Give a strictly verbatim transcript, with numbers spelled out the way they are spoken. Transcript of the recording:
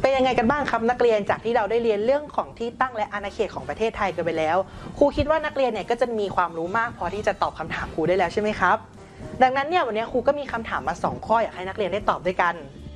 เป็นยังไงกันบ้างครับนักเรียนจากที่เราได้เรียนเรื่องของที่ตั้งและอาณาเขตของประเทศไทยกันไปแล้วครูคิดว่านักเรียนเนี่ยก็จะมีความรู้มากพอที่จะตอบคำถามครูได้แล้วใช่ไหมครับดังนั้นเนี่ยวันนี้ครูก็มีคำถามมาสองข้ออยากให้นักเรียนได้ตอบด้วยกัน